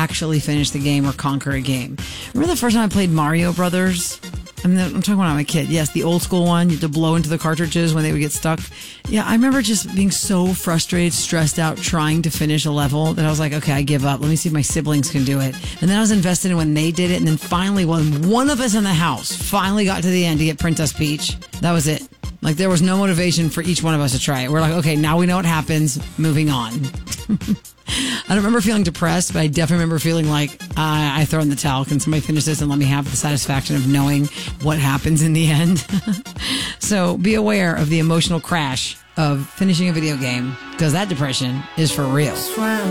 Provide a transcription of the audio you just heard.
actually finish the game or conquer a game. Remember the first time I played Mario Brothers? I'm talking when I'm a kid. Yes, the old school one. You had to blow into the cartridges when they would get stuck. Yeah, I remember just being so frustrated, stressed out, trying to finish a level that I was like, okay, I give up. Let me see if my siblings can do it. And then I was invested in when they did it. And then finally, when one of us in the house finally got to the end to get Princess Peach, that was it. Like, there was no motivation for each one of us to try it. We're like, okay, now we know what happens. Moving on. I don't remember feeling depressed, but I definitely remember feeling like I throw in the towel. Can somebody finish this and let me have the satisfaction of knowing what happens in the end? So be aware of the emotional crash of finishing a video game, because that depression is for real.